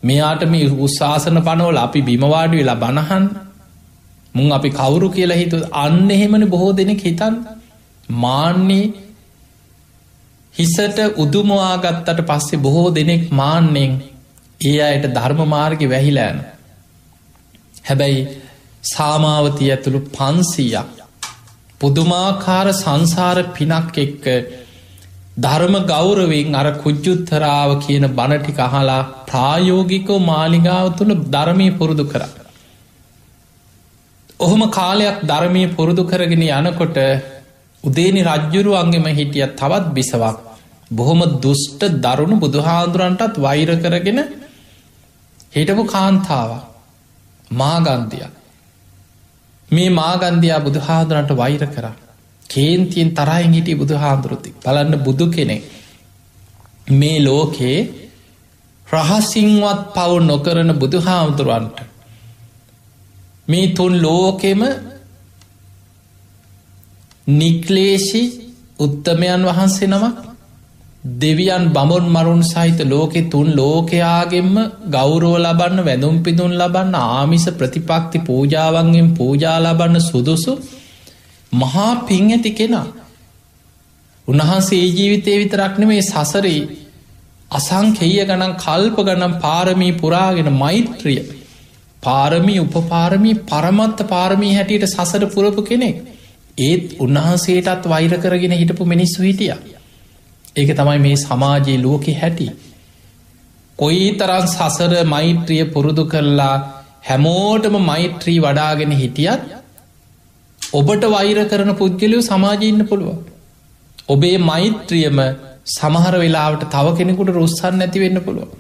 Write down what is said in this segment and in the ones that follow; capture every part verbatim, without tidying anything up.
මෙයාට මේ උස්සාසන පනවල අපි බිමවාඩි වෙලා බණහන් මුන් අපි කවුරු කියලා හිතු අන්න එහෙමන බොහෝ දෙනෙක් හිතන් මාන්නේ හිසට උදුමවාගත්තට පස්සේ බොහෝ දෙනෙක් මාන්නෙන් ඒ අයට ධර්ම මාර්ග වැහිලෑන. හැබැයි සාමාවතිය ඇතුළු පන්සීයක් පුදුමාකාර සංසාර පිනක් එක්ක ධර්ම ගෞරවෙන් අර කුජ්ජුත්තරාව කියන බණටි අහලා ප්‍රායෝගිකෝ මාලිගාව තුළ ධර්මය පුරුදු කර. ඔහොම කාලයක් ධර්මය පුරුදු කරගෙන යනකොට උදේනි රජ්ජුරුවන්ගෙම හිටිය තවත් බිසවක් බොහොම දුෂ්ට දරුණු බුදුහාන්දුරන්ටත් වෛර කරගෙන හිටපු කාන්තාව මාගන්දිය. මේ මාගන්දයා බුදුහාදුරන්ට වෛර කර කේන්තියෙන් තරයින් හිටිය බුදුහාදුරුති බලන්න බුදු කෙනෙ මේ ලෝකයේ රහසිංවත් පවු නොකරන බුදුහාමුදුරුවන්ට මේ තුන් ලෝකෙම නික්ලේශි උත්තමයන් වහන්සේ නමක් දෙවියන් බමුන් මරුන් සහිත ලෝකෙ තුන් ලෝකයාගෙන්ම ගෞරව ලබන්න වැදුම් පිදුන් ලබන්න ආමිස ප්‍රතිපක්ති පූජාවන්ගෙන් පූජා ලබන්න සුදුසු මහා පින් ඇති කෙනා උන්වහන්සේ ජීවිතය විතරක්න මේ සසරේ අසංකෙය ගණන් කල්ප ගනම් පාරමී පුරාගෙන මෛත්‍රිය පාරමී උපපාරමී පරමත්ත පාරමී හැටියට සසර පුරපු කෙනෙක් ඒත් උන්වහන්සේටත් වෛර කරගෙන හිටපු මිනිස්සු හිටිය. ඒක තමයි මේ සමාජයේ ලෝකෙ හැටි. කොයි තරන් සසර මෛත්‍රිය පුරුදු කරලා හැමෝටම මෛත්‍රී වඩාගෙන හිටියත් ඔබට වෛර කරන පුද්ගලයෝ සමාජය ඉන්න පුළුව. ඔබේ මෛත්‍රියම සමහර වෙලාවට තව කෙනෙකුට රුස්සන්න නැති වෙන්න පුළුව.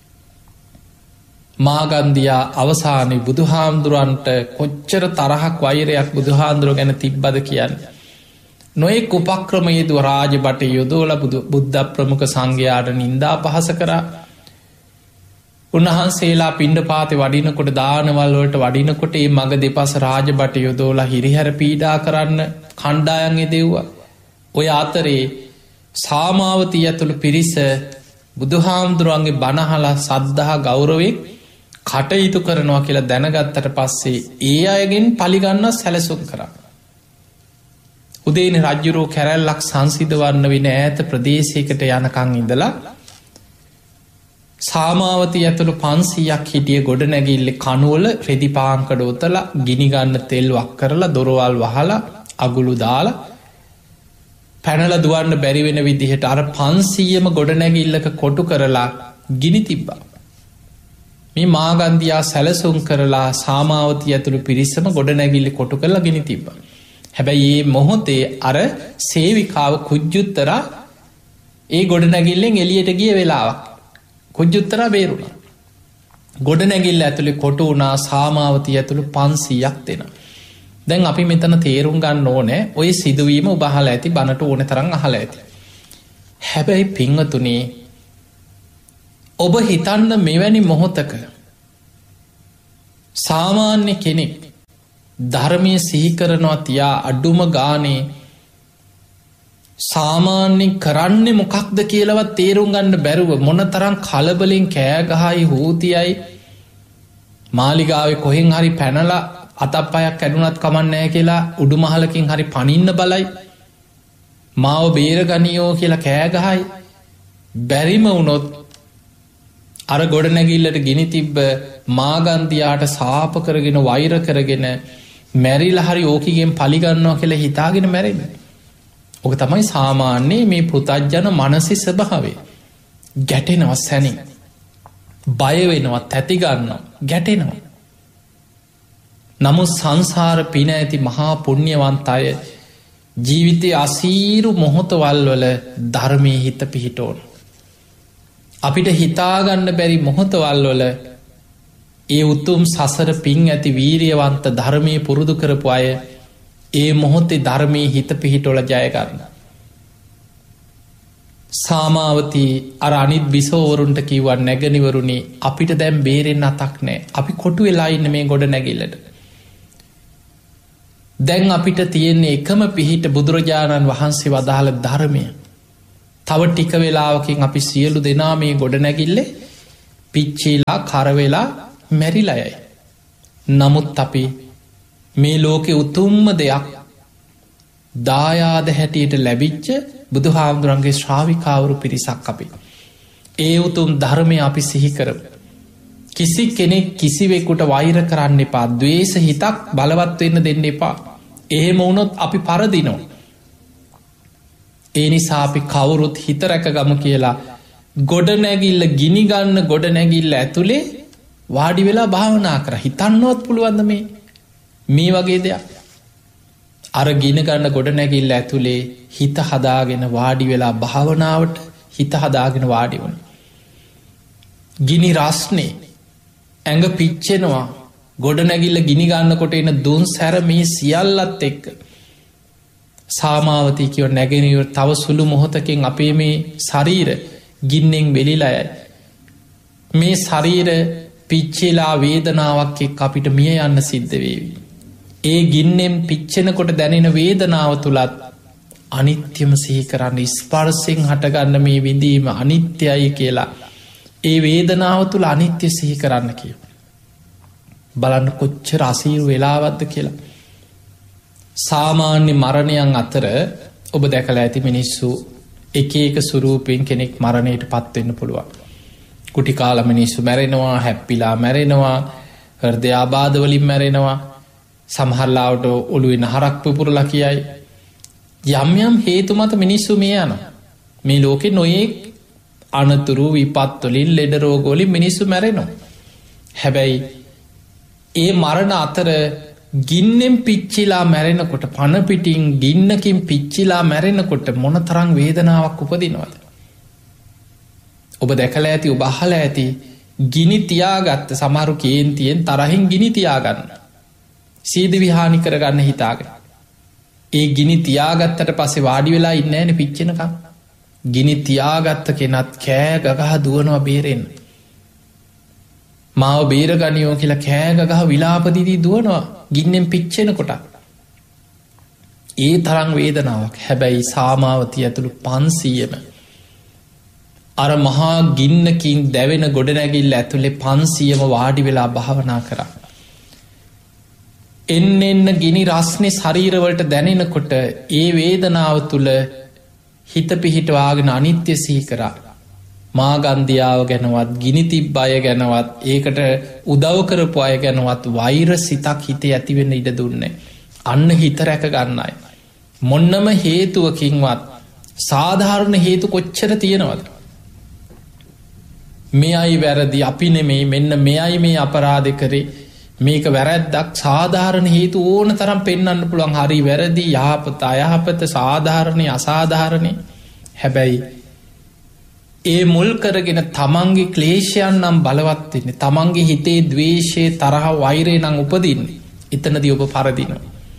මාගන්දයා අවසානය බුදුහාමුදුරුවන්ට කොච්චර තරහක් වෛරයක් බුදුහාන්දුරුව ගැන තිබ්බද කියන්න. නොයෙක් උපක්‍රමයේදුව රාජ බට යොදෝල බුද්ධ ප්‍රමුඛ සංඝයාට නින්දා පහස කරා උන්වහන්සේලා පිණ්ඩ පාති වඩිනකොට දානවල්වලට වඩිනකොට ඒ මඟ දෙපස රාජ බට යොදෝලා හිරිහැර පීඩා කරන්න කණ්ඩායන්ගේ දෙව්වා. ඔය අතරේ සාමාවතී ඇතුළු පිරිස බුදුහාමුදුරුවන්ගේ බණහලා සද්ධහා ගෞරවෙක් කටයුතු කරනවා කියලා දැනගත්තට පස්සේ ඒ අයගෙන් පලිගන්න සැලසුම් කරා. උදේන රජ්ජුරෝ කැරැල්ලක් සංසිධවන්න වෙන ඈත ප්‍රදේශයකට යනකං ඉඳලා සාමාවතී ඇතුළු පන්සීයක් හිටිය ගොඩ නැගිල්ල කනුවල රෙදිපාංකඩෝතල ගිනිගන්න තෙල්වක් කරලා දොරවල් වහලා අගුළු දාලා පැනල දුවන්න බැරිවෙන විදිහට අර පන්සීයම ගොඩ නැගිල්ලක කොටු කරලා ගිනි තිබ්බා. මේ මාගන්දයා සැලසුම් කරලා සාමාවතී ඇතුළු පිරිස්සම ගොඩ නැගිල්ලි කොටු කරලා ගිනි තිබ්බා. හැබැයි ඒ මොහොතේ අර සේවිකාව කුජ්ජුත්තර ඒ ගොඩ නැගිල්ලෙන් එලියට ගිය වෙලාවක් කුජ්ජුත්තර බේරුණ. ගොඩ නැගිල්ල ඇතුළි කොටු වුණා සාමාවතී ඇතුළු පන්සීයක් දෙෙන. දැන් අපි මෙතන තේරුම් ගන්න ඕනෑ ඔය සිදුවීම උබහල ඇති බණට ඕන තරන් අහල ඇති. හැබැයි පිංහතුනේ ඔබ හිතන්න මෙවැනි මොහොතක සාමාන්‍ය කෙනෙක් ධර්මය සිහිකරනවා තියා අඩුම ගානේ සාමාන්‍යෙන් කරන්නේ මොකක්ද කියලවත් තේරුම් ගන්න බැරුව මොන තරම් කලබලින් කෑගහයි හූතියයි මාලිගාව කොහෙන් හරි පැනලා අතක් පයක් ඇඩුනත් කමන්නෑ කියලා උඩුමහලකින් හරි පනින්න බලයි මාව බේරගනියෝ කියලා කෑගහයි බැරිම වුණොත් අර ගොඩ නැගිල්ලට ගිනි තිබ්බ මාගන්දයාට සාප කරගෙන වෛර කරගෙන මැරිල හරි ඕකිගෙන් පලිගන්නවා කියලා හිතාගෙන මැරෙන. ඕක තමයි සාමාන්‍යයේ මේ පෘතජ්ජන මනසි ස්වභාවේ. ගැටෙනවා සැනින් බයවෙනවා තැතිගන්නවා ගැටෙනවා. නමුත් සංසාර පින ඇති මහා පුුණ්්‍යවන්ත අය ජීවිතය අසීරු මොහොතවල් වල ධර්මය හිත පිහිටෝන. අපිට හිතාගන්න බැරි මොහොතවල් වල ඒ උතුම් සසර පින් ඇති වීරියවන්ත ධර්මය පුරුදු කරපු අය ඒ මොහොතේ ධර්මය හිත පිහිටොල ජයගන්න. සාමාවතී අර අනිත් බිසෝවරුන්ට කිව්වන් නැගනිවරුණේ අපිට දැම් බේරෙන් අතක් නෑ අපි කොටු වෙලා ඉන්න මේ ගොඩ නැගිල්ලට. දැන් අපිට තියෙන්නේ එකම පිහිට බුදුරජාණන් වහන්සේ වදාළ ධර්මය. තව ටික වෙලාවකින් අපි සියලු දෙනා මේ ගොඩ නැගිල්ලේ පිච්චිලා කරවෙලා මැරිලයයි. නමුත් අපි මේ ලෝකෙ උතුම්ම දෙයක් දායාද හැටියට ලැබිච්ච බුදු හාමුදුරන්ගේ ශ්‍රාවිකාවරු පිරිසක් අපි. ඒ උතුම් ධර්මය අපි සිහිකරම. කිසි කෙනෙක් කිසිවෙකුට වෛර කරන්න එපා, දවේශ හිතක් බලවත්වවෙන්න දෙන්න එපා. එහෙම වුණොත් අපි පරදිනෝ. ඒ නිසා අපි කවුරුත් හිත රැක ගම කියලා ගොඩනැගිල්ල ගිනිගන්න ගොඩනැගිල්ල ඇතුළේ වාඩි වෙලා භාවනා කර හිතන්නවත් පුළුවන්ද මේ මේ වගේ දෙයක්. අර ගිනගන්න ගොඩනැගිල්ල ඇතුළේ හිත හදාගෙන වාඩි වෙලා භාවනාවට හිත හදාගෙන වාඩි වන. ගිනි රස්නේ ඇඟ පිච්චෙනවා, ගොඩනැගිල්ල ගිනිගන්න කොට එන දුන් සැර මේ සියල්ලත් එක්ක සාමාවතී කියව නැගෙනව තව සුළු මොහොතකින් අපේ මේ ශරීර ගින්නෙන් වෙලිලයයි. මේ ශරීර පිච්චේලා වේදනාවක් එක් අපිට මිය යන්න සිද්ධ වේවි. ඒ ගින්නෙන් පිච්චෙනකොට දැනෙන වේදනාව තුළත් අනිත්‍යම සිහි කරන්න, ස්පර්සෙන් හටගන්න මේ විඳීම අනිත්‍යයි කියලා ඒ වේදනාව තුළ අනිත්‍ය සිහි කරන්න කිය. බලන්න කොච්චර අසීරු වෙලාවද්ද කියලා. සාමාන්‍ය මරණයන් අතර ඔබ දැකලා ඇති මිනිස්සු එක එක සුරූපයෙන් කෙනෙක් මරණයට පත්වෙන්න පුළුවන්. කුටිකාල මිනිස්සු මැරෙනවා, හැප්පිලා මැරෙනවා, හෘදයාබාධවලින් මැරෙනවා, සමහරලාවට ඔළුවෙන් හරක් පුපුරලා කියයි. යම් යම් හේතු මත මිනිස්සු මේ යන මේ ලෝකෙ නොයෙක් අනතුරු විපත්වලින් ලෙඩ රෝගෝලින් මිනිස්සු මැරෙනවා. හැබැයි ඒ මරණ අතර ගින්නෙන් පිච්චිලා මැරෙනකොට, පණපිටින් ගින්නකින් පිච්චිලා මැරෙනකොට මොන තරං වේදනාවක් උපදිනවද. ඔබ දැකල ඇති, ඔබ අහල ඇති ගිනි තියාගත්ත සමහරු කේන්තියෙන් තරහින් ගිනි තියාගන්න, සීද විහානි කරගන්න හිතාගෙන. ඒ ගිනි තියාගත්තට පස්සේ වාඩි වෙලා ඉන්න ෑන පිච්චෙනකම්. ගිනි තියාගත්ත කෙනත් කෑ ගගහ දුවනවා බේරෙන්. මාව බේරගනියෝ කියලා කෑගගහ විලාපදිදී දුවනවා ගින්නෙන් පිච්චෙන කොට. ඒ තරං වේදනාවක්. හැබැයි සාමාවතිය ඇතුළු පන්සීයම අර මහා ගින්නකින් දැවෙන ගොඩනැගිල්ල ඇතුළේ පන්සියම වාඩි වෙලා භාවනා කරා. එන්න එන්න ගිනි රස්නේ ශරීරවලට දැනෙනකොට ඒ වේදනාව තුළ හිත පිහිටවාගෙන අනිත්‍ය සිහි කරා. මාගන්දියාව ගැනවත්, ගිනි තිබ්බ අය ගැනවත්, ඒකට උදව්කරපු අය ගැනවත් වෛර සිතක් හිතේ ඇතිවෙන්න ඉඩ දුන්නේ. අන්න හිත රැක ගන්නයි. මොන්නම හේතුවකින්වත් සාධාරණ හේතු කොච්චර තියෙනවද. මේ අයි වැරදි, අපි නෙමේ, මෙන්න මේ අයි මේ අපරාධ කරේ, මේක වැරැද්දක්, සාධාරණ හේතු ඕන තරම් පෙන්වන්න පුළුවන්. හරි වැරදි, යහපත අයහපත, සාධාරණය අසාධාරණය. හැබැයි ඒ මුල් කරගෙන තමන්ගේ ක්ලේශයන් නම් බලවත්වෙන්නේ, තමන්ගේ හිතේ දවේශය තරහ වෛරය නම් උපදින්නේ. එතනදී ඔබ පරදිනවා.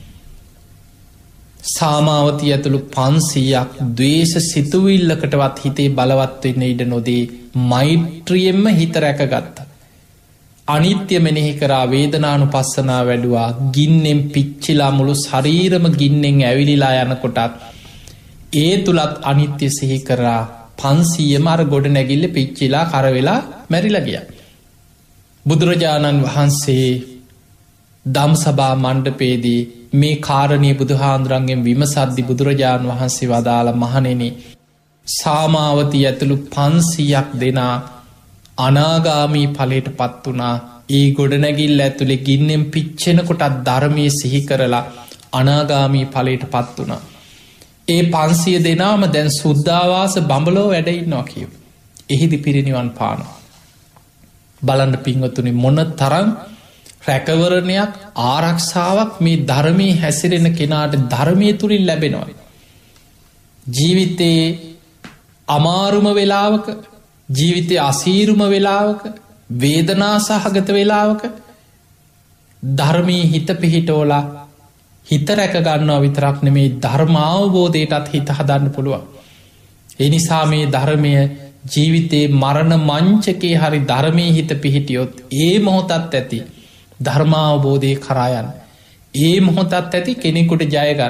සාමාවතිය ඇතුළු පන්සීයක් දවේශ සිතුවිල්ලකටවත් හිතේ බලවත්වවෙන්න ඉඩ නොදී මෛත්‍රියෙන්ම හිත රැක ගත්ත. අනිත්‍ය මෙනෙහි කරා, වේදනානු පස්සනා වැඩුවා. ගින්නෙන් පිච්චිලා මුළු ශරීරම ගින්නෙන් ඇවිලිලා යනකොටත් ඒ තුළත් අනිත්‍ය සිහි කරා. පන්සීය මර ගොඩ නැගිල්ල පිච්චිලා කරවෙලා මැරිලගිය. බුදුරජාණන් වහන්සේ දම් සභා මණ්ඩපේදී මේ කාරණය බුදුහාන්දුරන්ගෙන් විමසද්දි බුදුරජාණන් වහන්සේ වදාළ මහනෙන සාමාවතී ඇතුළු පන්සීයක් දෙනා අනාගාමී ඵලයට පත් වනා. ඒ ගොඩනැගිල්ල ඇතුළේ ගින්නෙන් පිච්චෙනකොටත් ධර්මය සිහි කරලා අනාගාමී ඵලයට පත් වනා. ඒ පන්සිය දෙනාම දැන් සුද්ධවාස බඹලෝ වැඩඉන්නවා කියව. එහිදි පිරිනිවන් පානවා. බලන්න පින්වතුනි මොන තරම් රැකවරණයක්, ආරක්ෂාවක් මේ ධර්මී හැසිරෙන කෙනාට ධර්මය තුළින් ලැබෙනවා. ජීවිතයේ අමාරුම වෙලාවක, ජීවිතය අසීරුම වෙලාවක, වේදනා සහගත වෙලාවක ධර්මී හිත පිහිටෝලා හිත රැක ගන්නවා විතරක් නෙමේ ධර්මාවබෝධයටත් හිත හදන්න පුළුවන්. එනිසා මේ ධර්මය ජීවිතයේ මරණ මංචකේ හරි ධර්මී හිත පිහිටියොත් ඒ මොහොතත් ඇති ධර්මාවබෝධය කරායන්. ඒ මොහොතත් ඇති කෙනෙකුට ජයගන්න.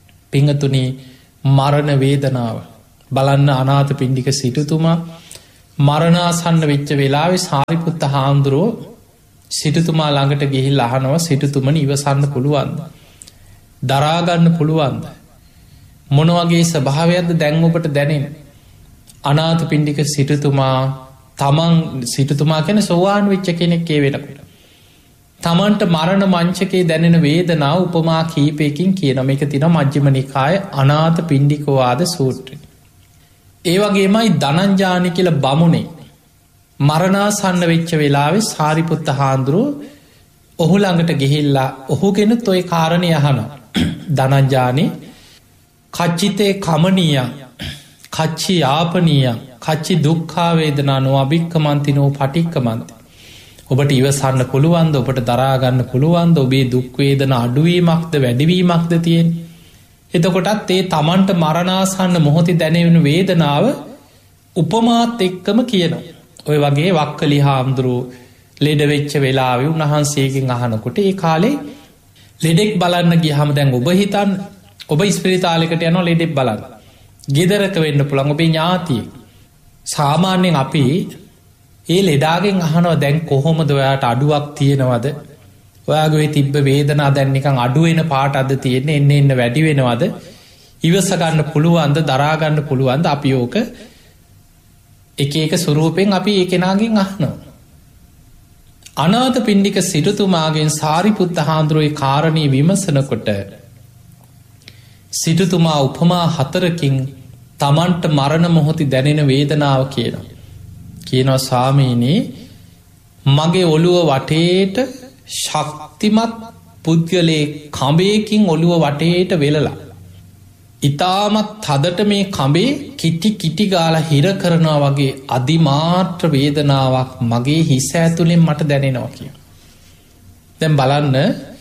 පිංහතුනි මරණ වේදනාව බලන්න අනාථ පිණ්ඩික සිටුතුමා මරණාසන්න වෙච්ච වෙලාවෙ සාරිපුත්ත හාමුදුරුවෝ සිටුතුමා ළඟට ගිහිල් අහනව සිටුතුමනි ඉවසන්න පුළුවන්ද. දරාගන්න පුළුවන්ද. මොනවගේ ස්වභාවයක්ද දැන් ඔබට දැනෙන. අනාථපිණ්ඩික සිටුතුමා තමන් සිටුතුමා කැන සෝවාන් වෙච්ච කෙනෙක් ඒ වෙනකට. තමන්ට මරණ මංචකේ දැනෙන වේදනාව උපමා කීපයකින් කියනම එක තින මජ්්‍යම නිකාය අනාථ පිණ්ඩිකවාද සූත්‍රය. ඒවගේමයි ධනංජානි කියල බමුණේ මරණාසන්න වෙච්ච වෙලාවෙ සාරිපුත්ත හාන්දුරුව ඔහු ළඟට ගෙහිල්ලා ඔහුගෙන තොයි කාරණය යහන ධනංජානී කච්චිතේ කමනීය කච්චි යාපනීය කච්චි දුක්ඛාවේදනා නො අභික්කමන්තිනෝ පටික්කමන්ති. ඔබට ඉවසන්න පුළුවන්ද ඔබට දරාගන්න පුළුවන්ද ඔබේ දුක්වේදන අඩුවීමක්ද වැඩිවීමක්ද තියෙන්. එතකොටත් ඒ තමන්ට මරණාසන්න මොහොති දැනවෙන වේදනාව උපමාත් එක්කම කියනවා. ඔය වගේ වක්කලි හාමුදුරුව ලෙඩවෙච්ච වෙලාව උන්වහන්සේගෙන් අහනකොට ඒ කාලේ ලෙඩෙක් බලන්න ගියහම දැන් ඔබ හිතන් ඔබ ස්පිරිතාලෙකට යන ලෙඩෙක් බලන්න. ගෙදරක වෙන්න පුළන් ඔබේ ඥාතිය. සාමාන්‍යයෙන් අපි ඒ ලෙඩාගෙන් අහනව දැන් කොහොමද ඔයාට අඩුවක් තියෙනවද ඔයාගේ තිබ්බ වේදනා දැන්නිකං අඩුවෙන පාට අද තියෙන එන්න එන්න වැඩි වෙනවද ඉවසගන්න පුළුවන්ද දරාගන්න පුළුවන්ද අපි ඕක එක එක සුරූපෙන් අපි ඒ කෙනාගෙන් අහනවා. අනාථ පිණ්ඩික සිටුතුමාගෙන් සාරිපුත්ත හාන්දුරුවයි කාරණී විමසනකොට සිටුතුමා උපමා හතරකින් තමන්ට මරණ මොහොති දැනෙන වේදනාව කියනවා. කියනවා සාමීනී මගේ ඔළුව වටේට ශක්තිමත් පුද්ගලේ කඹයකින් ඔළුව වටේට වෙලලා. ඉතාමත් තදට මේ කඹේ කිටි කිටි ගාල හිර කරනවා වගේ අධිමාත්‍ර වේදනාවක් මගේ හිස ඇතුළෙන් මට දැනෙනවා කිය. දැන් බලන්න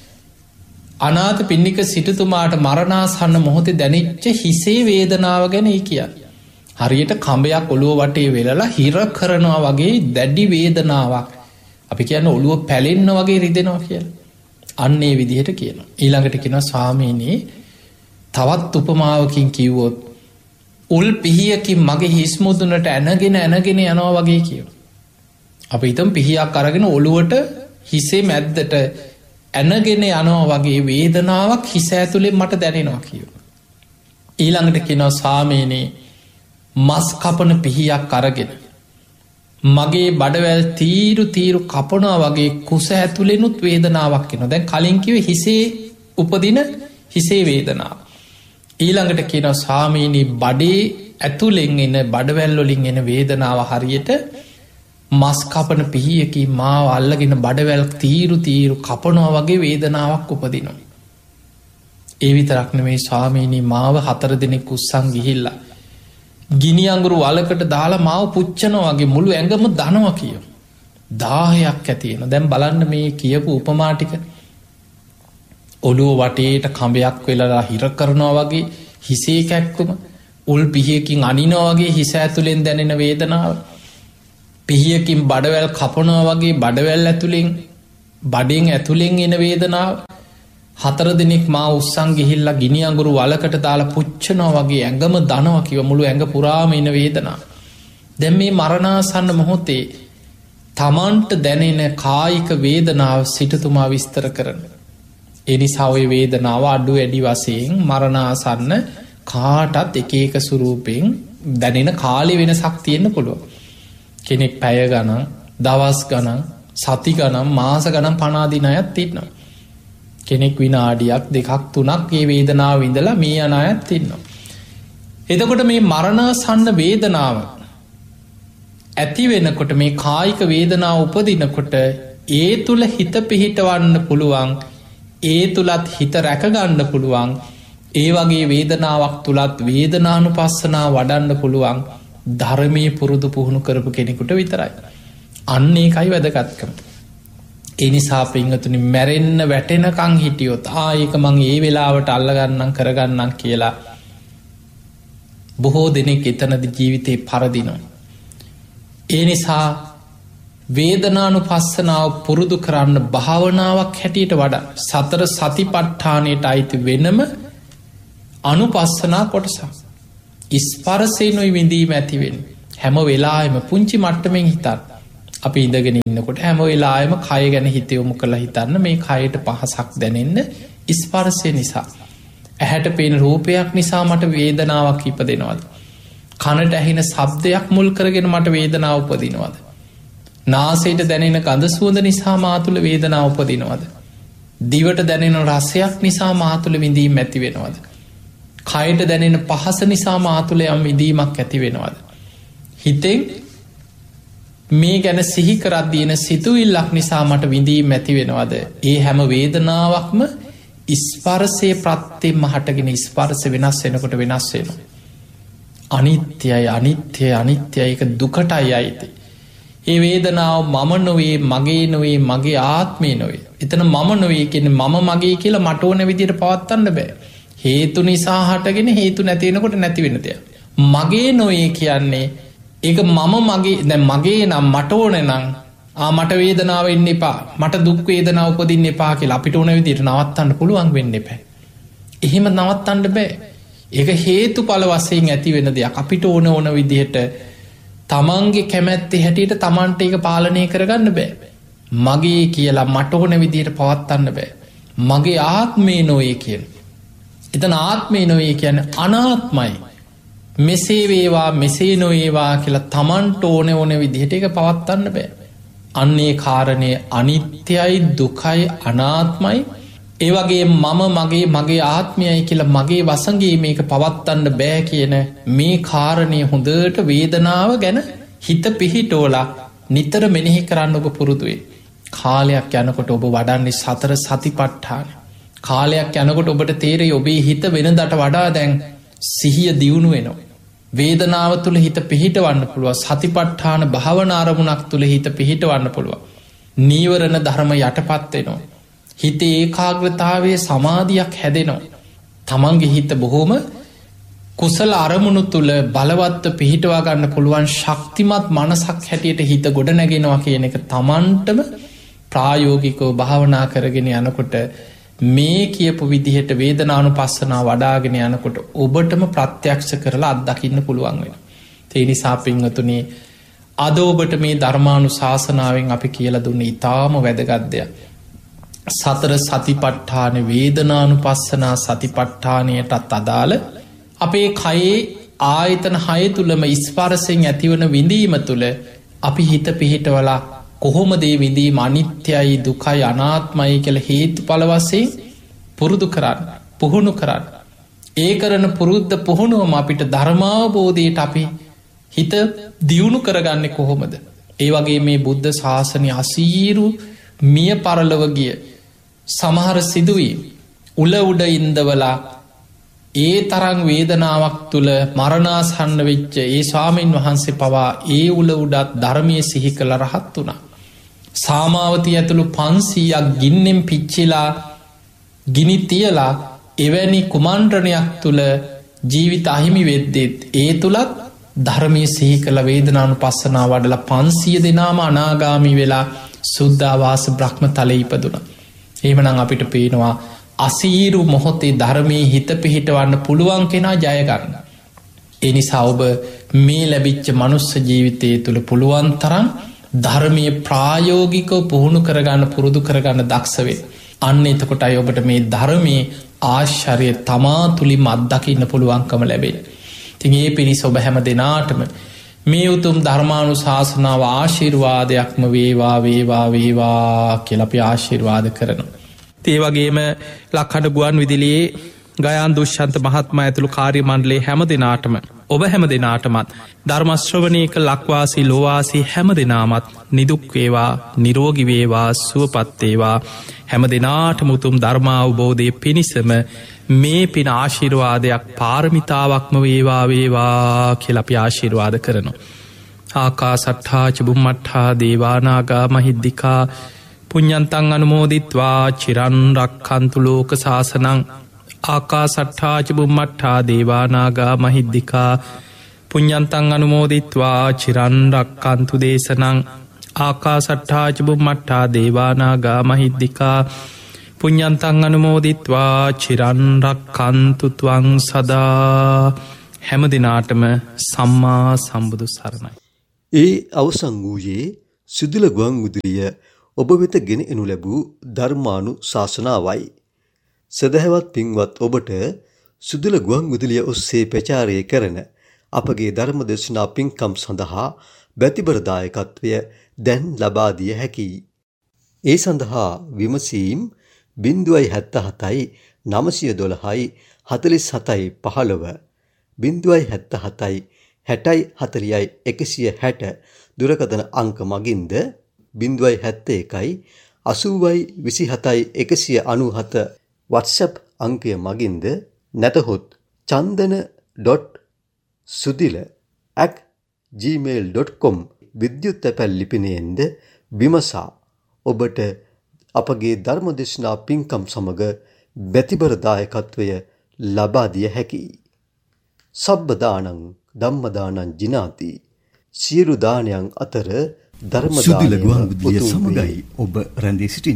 අනාථ පිණ්ඩික සිටුතුමාට මරණාසන්න මොහොතේ දැනිච්ච හිසේ වේදනාව ගැන කිය. හරියට කඹයක් ඔළුව වටේ වෙලලා හිර කරනවා වගේ දැඩි වේදනාවක් අපි කියන්න ඔළුව පැලෙන්න වගේ රිදෙනවා කියල. අන්නේ විදිහට කියන. ඊළඟට කෙන ස්වාමීනී තවත් උපමාවකින් කිව්වොත් උල් පිහියකින් මගේ හිස්මුදුනට ඇනගෙන ඇනගෙන යනවා වගේ කියව. අප ඉතම් පිහියක් අරගෙන ඔළුවට හිසේ මැද්දට ඇනගෙන යනවා වගේ වේදනාවක් හිස ඇතුළෙන් මට දැනෙනවා කියව. ඊළඟට කෙනව සාමීනී මස් කපන පිහියක් අරගෙන මගේ බඩවැල් තීරු තීරු කපනවා වගේ කුස ඇතුළෙනුත් වේදනාවක් කෙන දැන් කලින්කිව හිසේ උපදින හිසේ වේදනාව. ඊළඟට කියන සාමීනී බඩේ ඇතුළෙන් එන්න බඩවැල්ලොලින් එන වේදනාව හරියට මස් කපන පිහියකි මාව අල්ලගෙන බඩවැල් තීරු තීරු කපනවා වගේ වේදනාවක් උපදිනවා. ඒ විතරක්න මේ ස්වාමීනී මාව හතර දෙනෙක් උත්සං ගිහිල්ලා ගිනි අංගුරු වලකට දාලා මාව පුච්චන වගේ මුළු ඇඟම දනව කිය. දාහයක් ඇතියෙන දැන් බලන්න මේ කියපු උපමාටික ඔළුව වටේට කඹයක් වෙලලා හිර කරනවා වගේ හිසේ කැක්කුම උල් පිහියකින් අනිනවාගේ හිස ඇතුළෙන් දැනෙන වේදනාව පිහියකින් බඩවැල් කපනවා වගේ බඩවැල් ඇතුළෙන් බඩෙන් ඇතුළෙන් එන වේදනාව හතර දෙනෙක් මා උත්සං ගිහිල්ලා ගිනි අඟුරු වලකට දාලා පුච්චනවා වගේ ඇඟම දනවා කිව මුළු ඇඟ පුරාම එන වේදනා. දැන් මේ මරණාසන්න මොහොතේ තමන්ට දැනෙන කායික වේදනාව සිටතුමා විස්තර කරන. එනිසා ඔය වේදනාව අඩු වැඩි වසයෙන් මරණාසන්න කාටත් එක එක සුරූපයෙන් දැනෙන කාලි වෙන සක්තියෙන්න්න පුළුව. කෙනෙක් පැය ගණන් දවස් ගණන් සති ගනම් මාස ගනම් පනාදින අයත් තින්නවා. කෙනෙක් විනාඩියක් දෙකක් තුනක් ඒ වේදනාව විඳලා මේ අනායත් තින්නවා. එතකොට මේ මරණාසන්න වේදනාව ඇති වෙනකොට මේ කායික වේදනාව උපදිනකොට ඒ තුළ හිත පිහිටවන්න පුළුවන් ඒ තුළත් හිත රැකගන්න පුළුවන් ඒ වගේ වේදනාවක් තුළත් වේදනානු පස්සනා වඩන්න පුළුවන් ධර්මය පුරුදු පුහුණු කරපු කෙනෙකුට විතරයි. අන්නේ කයි වැදගත්කම. එනිසා පිංහතුනි මැරෙන්න වැටෙනකං හිටියොත් ආයක මං ඒ වෙලාවට අල්ලගන්නම් කරගන්නම් කියලා බොහෝ දෙනෙක් එතනද ජීවිතය පරදිනවා. ඒ නිසා වේදනානු පස්සනාව පුරුදු කරන්න භාවනාවක් හැටියට වඩා සතර සතිපට්ඨානයට අයිති වෙනම අනුපස්සනා කොටසක්. ඉස්පරසේනුයි විඳීම ඇතිවෙන් හැම වෙලාවෙම පුංචි මට්ටමින් හිතන්න. අපි ඉඳගෙන ඉන්නකොට හැම වෙලාවෙම කය ගැන හිත යොමු කරලා හිතන්න මේ කයට පහසක් දැනෙන්න ස්පර්ශය නිසා. ඇහැට පේන රූපයක් නිසා මට වේදනාවක් ඉපදෙනවද? කනට ඇහෙන ශබ්දයක් මුල් කරගෙන මට වේදනාව උපදිනවද? නාසයට දැනෙන ගඳ සුවඳ නිසා මා තුළ වේදනාව උපදිනවද? දිවට දැනෙන රසයක් නිසා මා තුළ විඳීම් ඇති වෙනවද? කයට දැනෙන පහස නිසා මා තුළ යම් විඳීමක් ඇති වෙනවද? හිතෙන් මේ ගැන සිහි කරද්දීන සිතුවිල්ලක් නිසා මට විඳීම් ඇති වෙනවද? ඒ හැම වේදනාවක්ම ස්පර්ශය ප්‍රත්‍යයෙන්ම හටගෙන ස්පර්ශ වෙනස් වෙනකොට වෙනස් වෙනවා. අනිත්‍යයි අනිත්‍යයි අනිත්‍යයි එක දුකටයි අයිති. ඒ වේදනාව මම නොවේ මගේ නොවේ මගේ ආත්මය නොවේ. එතන මම නොවේ කියන්නේ මම මගේ කියලා මට ඕන විදිහට පවත්වන්න බෑ. හේතු නිසා හටගෙන හේතු නැති වෙනකොට නැති වෙන දෙයක්. මගේ නොවේ කියන්නේ ඒක මම මගේ දැන් මගේ නම් මට ඕන නම් ආ මට වේදනාව එන්න එපා මට දුක් වේදනාව උපදින්න එපා කියලා අපිට ඕන විදිහට නවත්තන්න පුළුවන් වෙන්න එපා. එහෙම නවත්තන්න බෑ. ඒක හේතුඵල වශයෙන් ඇති වෙන දෙයක්. අපිට ඕන ඕන විදිහට තමන්ගේ කැමැත්තේ හැටියට තමන්ට ඒක පාලනය කරගන්න බෑ. මගේ කියලා මට ඕන විදිහට පවත්වන්න බෑ. මගේ ආත්මේ නොවේ කියන. එතන ආත්මේ නොවේ කියන්නේ අනාත්මයි. මෙසේ වේවා මෙසේ නොවේවා කියලා තමන්ට ඕන ඕන විදිහට ඒක පවත්වන්න බෑ. අන්නේ කාරණය අනිත්‍යයි දුකයි අනාත්මයි. ඒවගේ මම මගේ මගේ ආත්මයයි කියලා මගේ වසගේ මේක පවත්වන්න බෑ කියන මේ කාරණය හොඳට වේදනාව ගැන හිත පිහිටෝලා නිතර මෙනෙහි කරන්න ඔබ පුරුදුවේ. කාලයක් යනකොට ඔබ වඩන්නේ සතර සතිපට්ඨාන. කාලයක් යනකොට ඔබට තේරෙයි ඔබේ හිත වෙනදට වඩා දැන් සිහිය දියුණු වෙනවා. වේදනාව තුළ හිත පිහිටවන්න පුළුව. සතිපට්ඨාන භාවනා අරමුණක් තුළ හිත පිහිටවන්න පුළුව. නීවරණ ධර්ම යටපත්වෙනවා. හිතේ ඒකාග්‍රතාවයේ සමාධියක් හැදෙනවා. තමන්ගේ හිත බොහෝම කුසල අරමුණු තුළ බලවත්ව පිහිටවා ගන්න පුළුවන් ශක්තිමත් මනසක් හැටියට හිත ගොඩ නැගෙනවා කියන එක තමන්ටම ප්‍රායෝගිකව භාවනා කරගෙන යනකොට මේ කියපු විදිහට වේදනානුපස්සනා වඩාගෙන යනකොට ඔබටම ප්‍රත්‍යක්ෂ කරලා අත්දකින්න පුළුවන් වෙන. ඒ නිසා පින්වතුනි අද ඔබට මේ ධර්මානුශාසනාවෙන් අපි කියලා දුන්නේ ඊටාම වැදගත් දෙයක්. සතර සතිපට්ඨාන වේදනානුපස්සනා සතිපට්ඨානයටත් අදාළ අපේ කයේ ආයතන හය තුළම ස්පර්ශයෙන් ඇතිවන විඳීම තුළ අපි හිත පිහිටවලා කොහොමදේ විඳීම අනිත්‍යයි දුකයි අනාත්මයි කළ හේතු පලවසේ පුරුදු කරන්න පුහුණු කරන්න. ඒ කරන පුරුද්ධ පුහුණුවම අපිට ධර්මාවබෝධයට අපි හිත දියුණු කරගන්න කොහොමද. ඒ වගේ මේ බුද්ධ ශාසනය අසීරු මිය පරලව ගිය සමහර සිදුවී උල උඩ ඉන්දවලා ඒ තරං වේදනාවක් තුළ මරණාසන්න වෙච්ච ඒ ස්වාමීන් වහන්සේ පවා ඒ උල උඩත් ධර්මය සිහි කළ රහත් වුණා. සාමාවතී ඇතුළු පන්සීයක් ගින්නෙන් පිච්චිලා ගිනි තියලා එවැනි කුමන්ත්‍රණයක් තුළ ජීවිත අහිමි වෙද්දෙත් ඒ තුළත් ධර්මය සිහි කළ වේදනානුපස්සනා වඩල පන්සිය දෙනාම අනාගාමි වෙලා සුද්ධවාස බ්‍රහ්ම තල ඉපදුන. එහෙමනම් අපිට පේනවා අසීරු මොහොතේ ධර්මයේ හිත පිහිටවන්න පුළුවන් කෙනා ජයගන්න. එනිසා ඔබ මේ ලැබිච්ච මනුස්ස ජීවිතය තුළ පුළුවන් තරම් ධර්මය ප්‍රායෝගිකව පුහුණු කරගන්න පුරුදු කරගන්න දක්ෂවේ. අන්න එතකොට අය ඔබට මේ ධර්මයේ ආශ්චර්ය තමා තුළින් අත්දකින්න පුළුවන්කම ලැබෙන. තින් ඒ පිණිස ඔබ හැම දෙනාටම මේ උතුම් ධර්මානු ශාසනාව ආශිර්වාදයක්ම වේවා වේවා වේවා කියලපි ආශිර්වාද කරනවා. ඒ වගේම ලක්හට ගුවන් විදිලියේ ගයන් දුෂ්ෂන්ත මහත්ම ඇතුළු කාර්ය මණ්ඩලේ හැම දෙනාටම ඔබ හැම දෙනාටමත් ධර්මශ්‍රවනයක ලක්වාසී ලෝවාසී හැම දෙනාමත් නිදුක්වේවා නිරෝගිවේවා සුවපත්තේවා හැම දෙනාට මුතුම් ධර්මාවබෝධය පිණිසම මේ පින ආශිර්වාදයක් පාරමිතාවක්ම වේවා වේවා කියලපි ආශිර්වාද කරනවා. ආකා සට්හාච බුම්මට්හා දේවානාගා මහිද්දිකා පුඤ්ඤන්තං අනුමෝදිත්වා චිරන් රක්ඛන්තු ලෝක සාසනං ආකා සට්හාච බුම්මට්හා දේවානාගා මහිද්දිකා පුඤ්ඤන්තං අනුමෝදිත්වා චිරන් රක්ඛන්තු දේශනං ආකා සට්හාච බුම්මට්හා දේවානාගා මහිද්දිකා පුඤ්ඤන්තං අනුමෝදිත්වා චිරන් රක්ඛන්තු ත්වං සදා හැම දෙනාටම සම්මා සම්බුදු සරණයි. ඒ අවසන් වූයේ සිදුල ගුවන් විදුලිය ඔබ වෙත ගෙන එනු ලැබූ ධර්මානු ශාසනාවයි. සදහැවත් පින්වත් ඔබට සිදුල ගුවන් විදුලිය ඔස්සේ ප්‍රචාරය කරන අපගේ ධර්ම දේශනා පින්කම් සඳහා බැතිබර දායකත්වය දැන් ලබා දිය හැකියි. ඒ සඳහා විමසීම් බිංදුවයි හැත්ත හතයි නවසිය දොළහයි හතළිස් හතයි පහළොව බිංදුවයි හැත්ත හතයි හැටයි හතළිහයි එකසිය හැට දුරකථන අංක මගින්ද බිංදුවයි හැත්ත එකයි අසූවයි විසිහතයි එකසිය අනූහත WhatsApp අංකය මගින්ද නැතහොත් chandana.sudila at gmail dot com විද්‍යුත් තැපැල් ලිපිනයෙන්ද විමසා ඔබට අපගේ ධර්මදේශනා පින්කම් සමග බැතිබර දායකත්වය ලබා දිය හැකියි. සබ්බ දානං ධම්ම දානං ජිනාති. සියලු දානයන් අතර ධර්ම දානය සමගයි ඔබ රැඳී සිටින්නේ.